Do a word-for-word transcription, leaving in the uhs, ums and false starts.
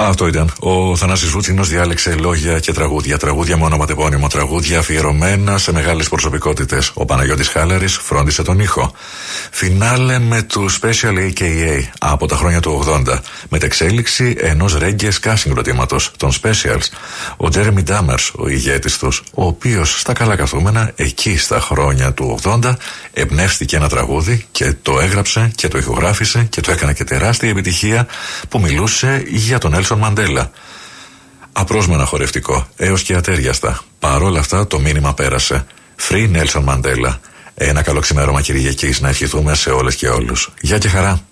Αυτό ήταν. Ο Θανάσης Βούτσινος διάλεξε λόγια και τραγούδια. Τραγούδια με ονοματεπώνυμο, τραγούδια αφιερωμένα σε μεγάλες προσωπικότητες. Ο Παναγιώτης Χάλαρης φρόντισε τον ήχο. Φινάλε με του Special έι κέι έι από τα χρόνια του ογδόντα. Μετεξέλιξη ενός ρέγγε ska συγκροτήματος, των Specials. Ο Τζέρεμι Ντάμερς, ο ηγέτης τους, ο οποίος στα καλά καθούμενα εκεί στα χρόνια του ογδόντα εμπνεύστηκε ένα τραγούδι και το έγραψε και το ηχογράφησε και το έκανε και τεράστια επιτυχία, που μιλούσε για τον Νέλσον Μαντέλα. Απρόσμενα χορευτικό, έως και ατέριαστα. Παρόλα αυτά το μήνυμα πέρασε. Free Nelson Mandela. Ένα καλό ξημέρωμα Κυριακής να ευχηθούμε σε όλες και όλους. Γεια και χαρά.